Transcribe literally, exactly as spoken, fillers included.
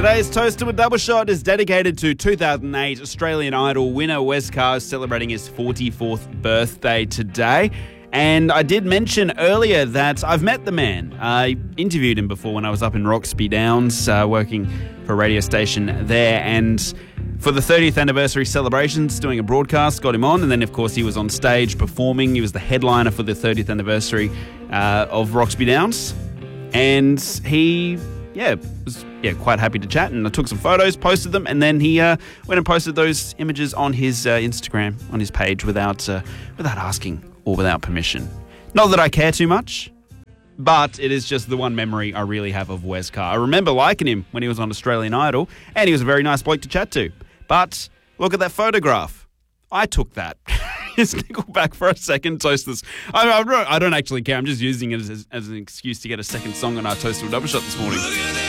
Today's Toast to a Double Shot is dedicated to two thousand eight Australian Idol winner Wes Carr, celebrating his forty-fourth birthday today. And I did mention earlier that I've met the man. I interviewed him before when I was up in Roxby Downs, uh, working for a radio station there. And for the thirtieth anniversary celebrations, doing a broadcast, got him on. And then, of course, he was on stage performing. He was the headliner for the thirtieth anniversary uh, of Roxby Downs. And he, yeah, was yeah quite happy to chat. And I took some photos, posted them. And then he uh, went and posted those images on his uh, Instagram, on his page, without uh, without asking or without permission. Not that I care too much, but it is just the one memory I really have of Wes Carr. I remember liking him when he was on Australian Idol, and he was a very nice bloke to chat to. But look at that photograph. I took that. Just nickel back for a second, toast this. I, I, I don't actually care. I'm just using it as, as an excuse to get a second song on our Toast to a Double Shot this morning.